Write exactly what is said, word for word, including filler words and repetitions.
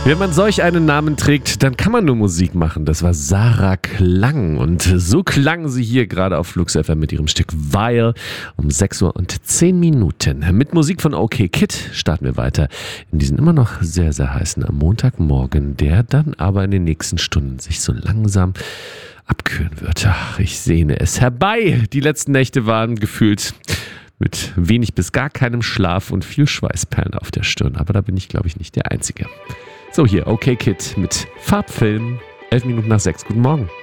Wenn man solch einen Namen trägt, dann kann man nur Musik machen. Das war Sarah Klang und so klang sie hier gerade auf Flux F M mit ihrem Stück Weil um sechs Uhr und zehn Minuten. Mit Musik von OK Kid starten wir weiter in diesen immer noch sehr, sehr heißen Montagmorgen, der dann aber in den nächsten Stunden sich so langsam abkühlen wird. Ach, ich sehne es herbei. Die letzten Nächte waren gefühlt mit wenig bis gar keinem Schlaf und viel Schweißperlen auf der Stirn. Aber da bin ich, glaube ich, nicht der Einzige. So, hier OK Kid mit Farbfilm. Elf Minuten nach sechs. Guten Morgen.